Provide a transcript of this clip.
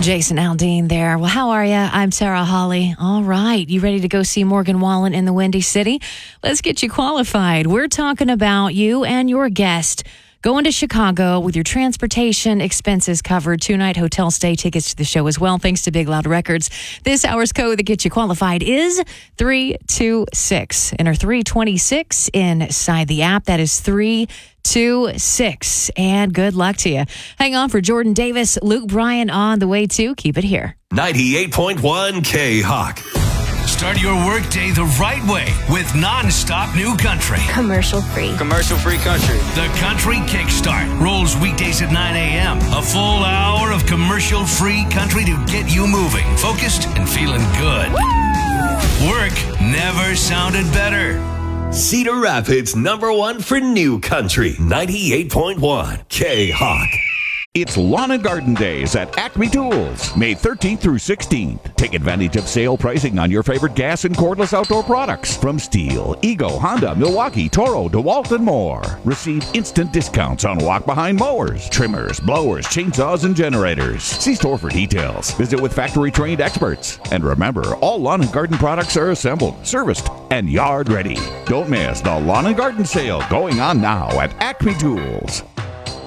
Jason Aldean there. Well, how are you? I'm Sarah Hawley. All right. You ready to go see Morgan Wallen in the Windy City? Let's get you qualified. We're talking about you and your guest going to Chicago with your transportation expenses covered, 2-night hotel stay, tickets to the show as well, thanks to Big Loud Records. This hour's code that gets you qualified is 326. Enter 326 inside the app. That is 326. And good luck to you. Hang on for Jordan Davis, Luke Bryan on the way too. Keep it here. 98.1 K-Hawk. Start your workday the right way with non-stop new country. Commercial-free. Commercial-free country. The Country Kickstart rolls weekdays at 9 a.m. A full hour of commercial-free country to get you moving, focused, and feeling good. Woo! Work never sounded better. Cedar Rapids #1 for new country. 98.1 K-Hawk. It's Lawn and Garden Days at Acme Tools, May 13th through 16th. Take advantage of sale pricing on your favorite gas and cordless outdoor products from Stihl, Ego, Honda, Milwaukee, Toro, DeWalt, and more. Receive instant discounts on walk-behind mowers, trimmers, blowers, chainsaws, and generators. See store for details. Visit with factory-trained experts. And remember, all lawn and garden products are assembled, serviced, and yard ready. Don't miss the Lawn and Garden Sale going on now at Acme Tools.